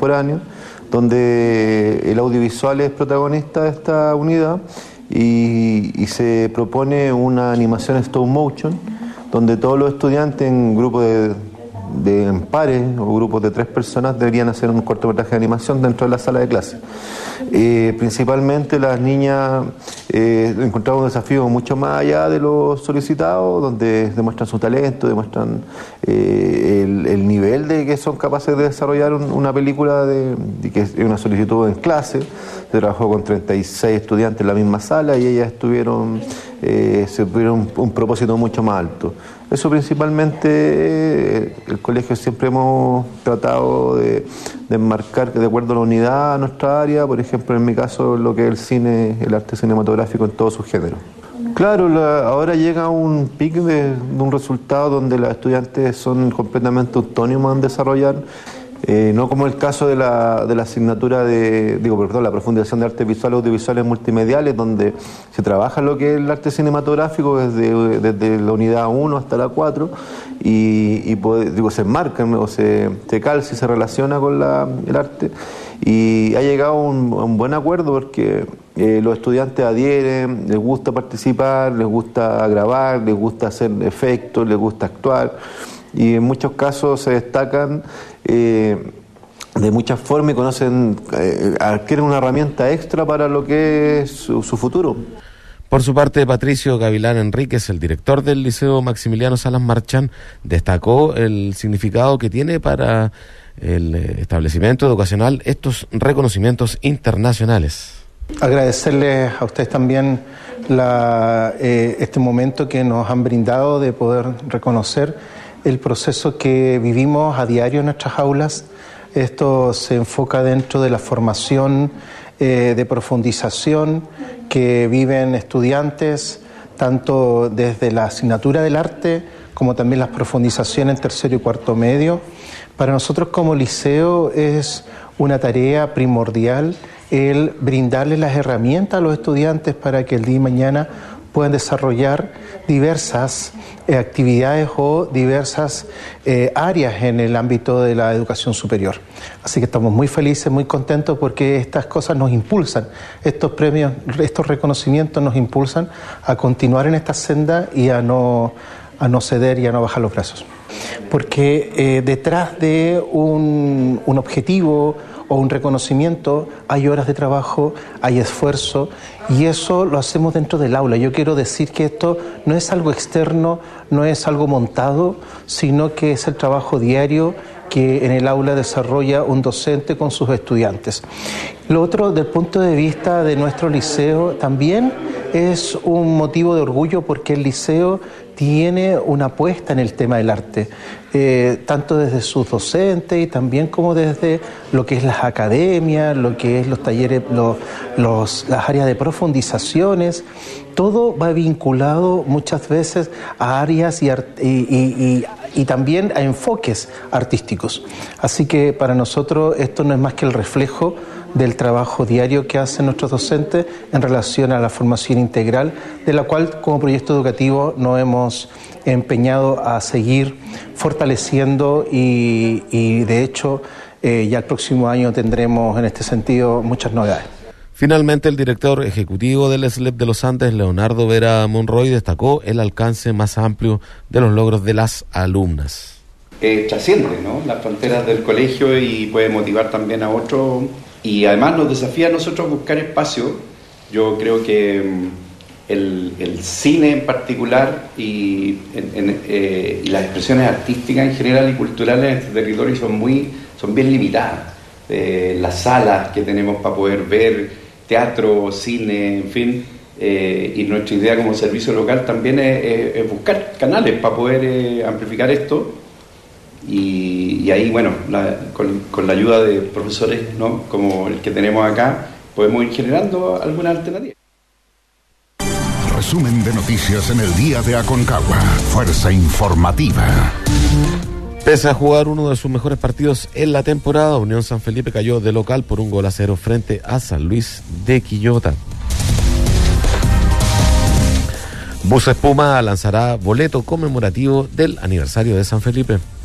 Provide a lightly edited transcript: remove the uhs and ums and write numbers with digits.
contemporáneo, donde el audiovisual es protagonista de esta unidad y se propone una animación stop motion, donde todos los estudiantes en grupos en pares o grupos de 3 personas deberían hacer un cortometraje de animación dentro de la sala de clase. Principalmente las niñas encontraron un desafío mucho más allá de lo solicitado, donde demuestran su talento, demuestran el nivel de que son capaces de desarrollar una película que es una solicitud en clase. Se trabajó con 36 estudiantes en la misma sala y ellas tuvieron un propósito mucho más alto. Eso principalmente, el colegio siempre hemos tratado de enmarcar de acuerdo a la unidad a nuestra área, por ejemplo en mi caso lo que es el cine, el arte cinematográfico en todos sus géneros. Claro, ahora llega un pic de un resultado donde los estudiantes son completamente autónomos en desarrollar, no como el caso de la asignatura la profundización de artes visuales, audiovisuales, multimediales, donde se trabaja lo que es el arte cinematográfico desde la unidad 1 hasta la 4 y se enmarca o se calza y se relaciona con el arte, y ha llegado a un buen acuerdo porque los estudiantes adhieren, les gusta participar, les gusta grabar, les gusta hacer efectos, les gusta actuar, y en muchos casos se destacan de muchas formas y conocen, adquieren una herramienta extra para lo que es su futuro. Por su parte, Patricio Gavilán Enríquez, el director del Liceo Maximiliano Salas Marchán, destacó el significado que tiene para el establecimiento educacional estos reconocimientos internacionales. Agradecerles a ustedes también este momento que nos han brindado de poder reconocer el proceso que vivimos a diario en nuestras aulas. Esto se enfoca dentro de la formación de profundización que viven estudiantes, tanto desde la asignatura del arte como también las profundizaciones en tercero y cuarto medio. Para nosotros como liceo es una tarea primordial el brindarles las herramientas a los estudiantes para que el día de mañana puedan desarrollar diversas actividades o diversas áreas en el ámbito de la educación superior. Así que estamos muy felices, muy contentos porque estas cosas nos impulsan, estos premios, estos reconocimientos nos impulsan a continuar en esta senda y a no ceder y a no bajar los brazos. Porque detrás de un objetivo o un reconocimiento hay horas de trabajo, hay esfuerzo, y eso lo hacemos dentro del aula. Yo quiero decir que esto no es algo externo, no es algo montado, sino que es el trabajo diario que en el aula desarrolla un docente con sus estudiantes. Lo otro, del punto de vista de nuestro liceo, también es un motivo de orgullo porque el liceo tiene una apuesta en el tema del arte, tanto desde sus docentes y también como desde lo que es las academias, lo que es los talleres, las áreas de profundizaciones. Todo va vinculado muchas veces a áreas y también a enfoques artísticos. Así que para nosotros esto no es más que el reflejo del trabajo diario que hacen nuestros docentes en relación a la formación integral, de la cual como proyecto educativo nos hemos empeñado a seguir fortaleciendo y de hecho ya el próximo año tendremos en este sentido muchas novedades. Finalmente, el director ejecutivo del SLEP de los Andes, Leonardo Vera Monroy, destacó el alcance más amplio de los logros de las alumnas. Trasciende, ¿no?, las fronteras del colegio y puede motivar también a otros. Y además nos desafía a nosotros buscar espacio. Yo creo que el cine en particular y las expresiones artísticas en general y culturales en este territorio son bien limitadas. Las salas que tenemos para poder ver teatro, cine, en fin, y nuestra idea como servicio local también es buscar canales para poder amplificar esto. Y ahí, bueno, con la ayuda de profesores, ¿no?, como el que tenemos acá, podemos ir generando alguna alternativa. Resumen de noticias en el día de Aconcagua. Fuerza informativa. Pese a jugar uno de sus mejores partidos en la temporada, Unión San Felipe cayó de local por 1-0 frente a San Luis de Quillota. Buses Puma lanzará boleto conmemorativo del aniversario de San Felipe.